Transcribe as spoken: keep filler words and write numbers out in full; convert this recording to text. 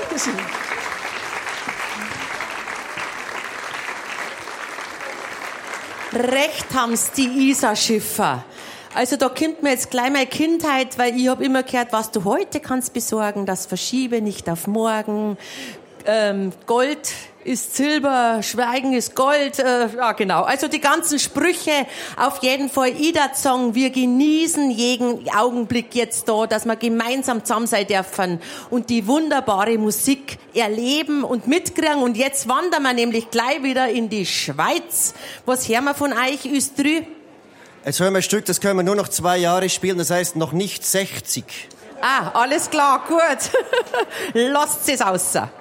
Dankeschön. Recht haben's die Isar-Schiffer. Also da kommt mir jetzt gleich meine Kindheit, weil ich hab immer gehört, was du heute kannst besorgen, das verschiebe nicht auf morgen. Ähm, Gold ist Silber, Schweigen ist Gold. Äh, ja, genau. Also die ganzen Sprüche, auf jeden Fall. Ida Song, wir genießen jeden Augenblick jetzt da, dass wir gemeinsam zusammen sein dürfen und die wunderbare Musik erleben und mitkriegen. Und jetzt wandern wir nämlich gleich wieder in die Schweiz. Was hören wir von euch, Üstrü? Jetzt hören wir ein Stück, das können wir nur noch zwei Jahre spielen, das heißt noch nicht sechzig. Ah, alles klar, gut. Lasst es außer.